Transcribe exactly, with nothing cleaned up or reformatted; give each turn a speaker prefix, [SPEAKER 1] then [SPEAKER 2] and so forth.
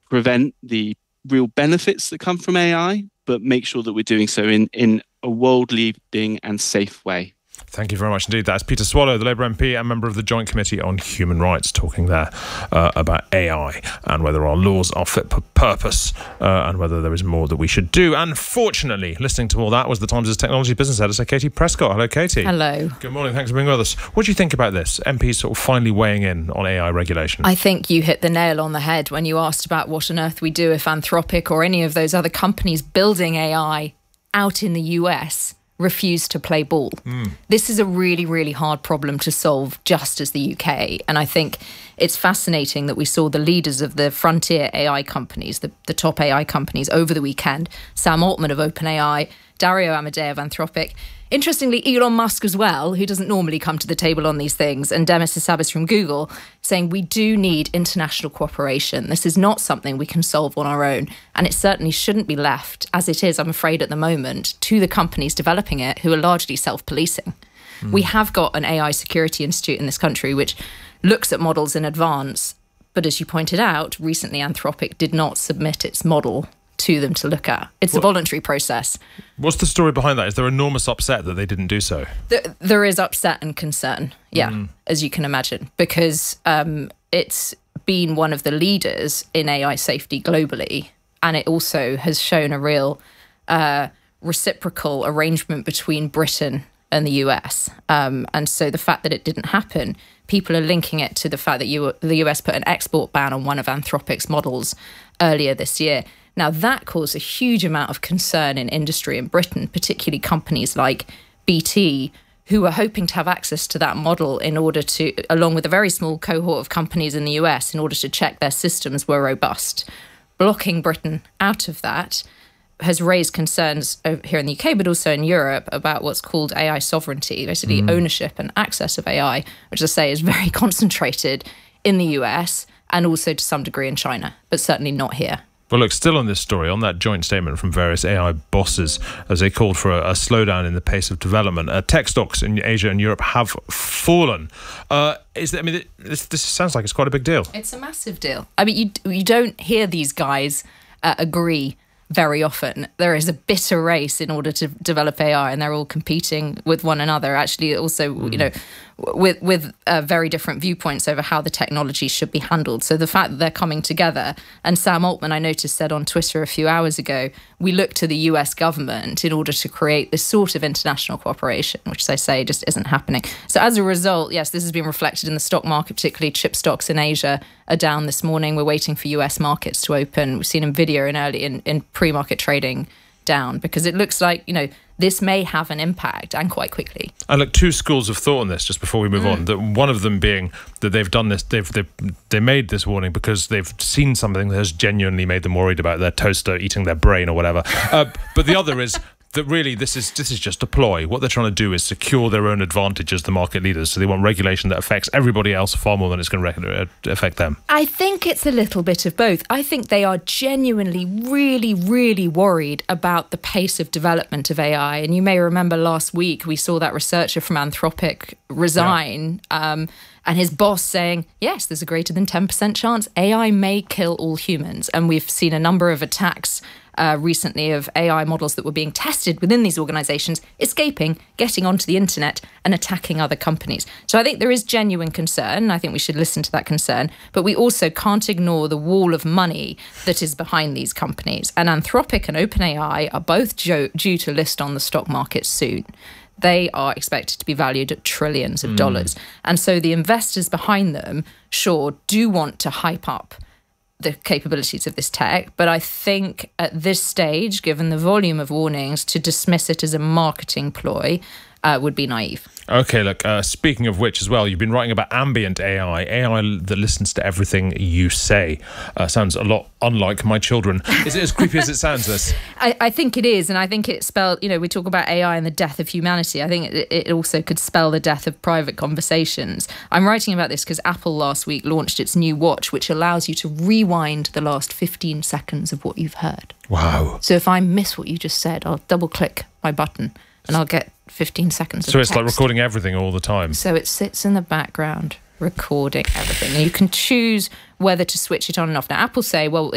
[SPEAKER 1] prevent the real benefits that come from A I, but make sure that we're doing so in, in a world-leading and safe way.
[SPEAKER 2] Thank you very much indeed. That's Peter Swallow, the Labour M P and member of the Joint Committee on Human Rights, talking there uh, about A I and whether our laws are fit for purpose uh, and whether there is more that we should do. And fortunately, listening to all that was the Times' technology business editor, Katie Prescott. Hello, Katie.
[SPEAKER 3] Hello.
[SPEAKER 2] Good morning. Thanks for being with us. What do you think about this? M Ps sort of finally weighing in on A I regulation.
[SPEAKER 3] I think you hit the nail on the head when you asked about what on earth we do if Anthropic or any of those other companies building A I out in the U S refuse to play ball. Mm. This is a really, really hard problem to solve just as the U K. And I think it's fascinating that we saw the leaders of the frontier A I companies, the, the top A I companies over the weekend, Sam Altman of OpenAI, Dario Amodei of Anthropic. Interestingly, Elon Musk as well, who doesn't normally come to the table on these things, and Demis Hassabis from Google, saying we do need international cooperation. This is not something we can solve on our own. And it certainly shouldn't be left, as it is, I'm afraid, at the moment, to the companies developing it, who are largely self-policing. Mm. We have got an A I security institute in this country which looks at models in advance. But as you pointed out, recently Anthropic did not submit its model to them to look at. It's what, a voluntary process.
[SPEAKER 2] What's the story behind that? Is there enormous upset that they didn't do so?
[SPEAKER 3] There, there is upset and concern, yeah, mm. as you can imagine, because um, it's been one of the leaders in A I safety globally, and it also has shown a real uh, reciprocal arrangement between Britain and the U S. Um, and so the fact that it didn't happen, people are linking it to the fact that you, the U S put an export ban on one of Anthropic's models earlier this year. Now, that caused a huge amount of concern in industry in Britain, particularly companies like B T, who were hoping to have access to that model in order to, along with a very small cohort of companies in the U S, in order to check their systems were robust. Blocking Britain out of that has raised concerns here in the U K, but also in Europe, about what's called A I sovereignty, basically mm. ownership and access of A I, which I say is very concentrated in the U S and also to some degree in China, but certainly not here.
[SPEAKER 2] Well, look, still on this story, on that joint statement from various A I bosses, as they called for a, a slowdown in the pace of development, uh, tech stocks in Asia and Europe have fallen. Uh, is that, I mean, this, this sounds like it's quite a big deal.
[SPEAKER 3] It's a massive deal. I mean, you you don't hear these guys uh, agree very often. There is a bitter race in order to develop A I, and they're all competing with one another. Actually, also, mm. you know, with with uh, very different viewpoints over how the technology should be handled. So the fact that they're coming together, and Sam Altman, I noticed, said on Twitter a few hours ago, we look to the U S government in order to create this sort of international cooperation, which, as I say, just isn't happening. So as a result, yes, this has been reflected in the stock market, particularly chip stocks in Asia are down this morning. We're waiting for U S markets to open. We've seen Nvidia in early in, in pre-market trading down, because it looks like, you know, this may have an impact, and quite quickly.
[SPEAKER 2] And look, two schools of thought on this, just before we move mm. on. That one of them being that they've done this, they've, they've they made this warning because they've seen something that has genuinely made them worried about their toaster eating their brain or whatever. Uh, but the other is that really this is this is just a ploy. What they're trying to do is secure their own advantage as the market leaders. So they want regulation that affects everybody else far more than it's going to affect them.
[SPEAKER 3] I think it's a little bit of both. I think they are genuinely really, really worried about the pace of development of A I. And you may remember last week we saw that researcher from Anthropic resign, yeah. um, and his boss saying, yes, there's a greater than ten percent chance A I may kill all humans. And we've seen a number of attacks Uh, recently of A I models that were being tested within these organisations, escaping, getting onto the internet and attacking other companies. So I think there is genuine concern. I think we should listen to that concern. But we also can't ignore the wall of money that is behind these companies. And Anthropic and OpenAI are both jo- due to list on the stock market soon. They are expected to be valued at trillions of mm. dollars. And so the investors behind them, sure, do want to hype up the capabilities of this tech, but I think at this stage, given the volume of warnings, to dismiss it as a marketing ploy uh, would be naive.
[SPEAKER 2] Okay, look, uh, speaking of which as well, you've been writing about ambient A I, A I that listens to everything you say. Uh, sounds a lot unlike my children. Is it as creepy as it sounds, this?
[SPEAKER 3] I, I think it is, and I think it spelled, you know, we talk about A I and the death of humanity. I think it, it also could spell the death of private conversations. I'm writing about this because Apple last week launched its new watch, which allows you to rewind the last fifteen seconds of what you've heard.
[SPEAKER 2] Wow.
[SPEAKER 3] So if I miss what you just said, I'll double click my button and I'll get fifteen seconds of
[SPEAKER 2] So it's
[SPEAKER 3] text.
[SPEAKER 2] like recording everything all the time.
[SPEAKER 3] So it sits in the background recording everything. And you can choose whether to switch it on and off. Now, Apple say, well,